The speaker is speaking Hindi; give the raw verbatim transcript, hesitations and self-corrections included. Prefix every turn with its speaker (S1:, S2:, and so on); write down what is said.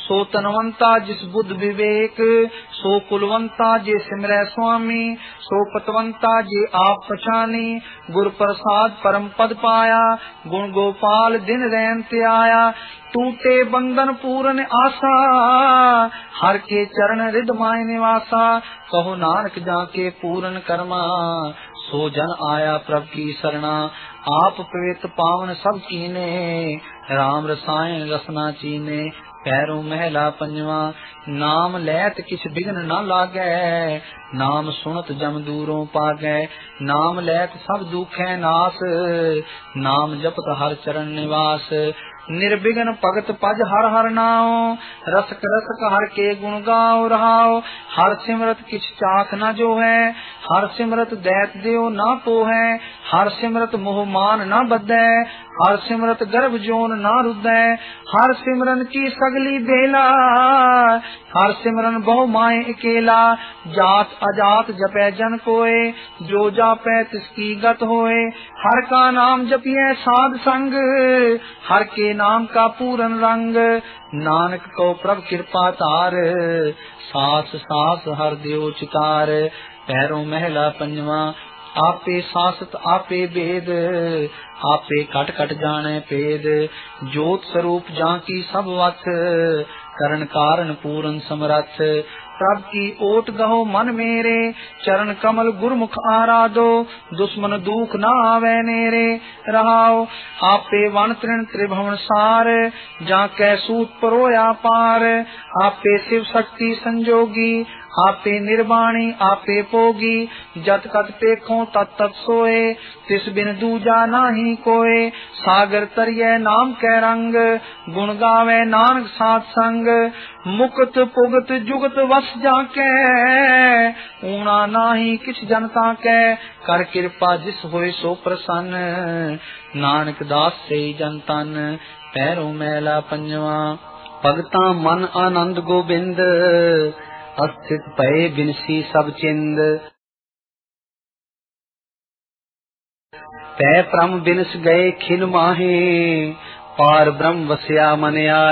S1: सो तनवंता जिस बुद्ध विवेक, सो कुलवंता जे सिमरै स्वामी, सो पतवंता जे आप पछानी, गुर प्रसाद परम पद पाया, गुण गोपाल दिन रैन ते आया, टूटे बंधन पूरन आशा, हर के चरण रिद माय निवासा, कहो नानक जाके पूरन कर्मा, सो जन आया प्रभ की शरणा, आप पवित्र पावन सब कीने, राम रसायन रसना चीने, पैरों महला पंजवा, नाम लैत किछ बिघ्न न लागै, नाम सुनत जम दूरों पागै, नाम लैत सब दुखै नास, नाम जपत हर चरण निवास, निर्विघ्न भगत पज हर हर नाओ, रसक रसक हर के गुण गाओ रहाओ, हर सिमरत किछ चाख न जो है, हर सिमरत दैत देव न पो है, हर सिमरत मोह मान न बदै, हर सिमरत गर्भ जोन न रुदै, हर सिमरन की सगली बेला, हर सिमरन बहु माए अकेला, जात अजात जपै जन कोय, जो जापै तिसकी गत होए, हर का नाम जपिए साध संग, हर के नाम का पूरन रंग, नानक को प्रभ कृपा तार, सास सास हर देव चितार, पैरों महला पंजवा, आपे सासत आपे वेद, आपे कट कट जाने पेद, जोत स्वरूप जाकी सब वत, करण कारण पूरन समरथ, प्रभ की ओट गहो मन मेरे, चरण कमल गुरमुख आराधो, दुश्मन दुख न आवे नेरे, रहाओ आपे वन तृण त्रिभुवन सार, जाके सूत परोया पार, आपे शिव शक्ति संजोगी, आपे निर्वाणी आपे पोगी, जत कत पेखो तत तत सोए, तिस बिन दूजा नाही कोय, सागर तरिए नाम कै रंग, गुण गावे नानक साथ संग, मुक्त पुगत जुगत वस जाके, ऊना नाही किछ जनता कै, कर कृपा जिस होए सो प्रसन्न, नानक दास से जन तन, पैरों मैला पंजवा, भगता मन आनंद गोबिंद, अस्थित पए बिनसी सब चिंद, पै परम बिनस गए खिन माहे, पार ब्रह्म वस्या मन आए।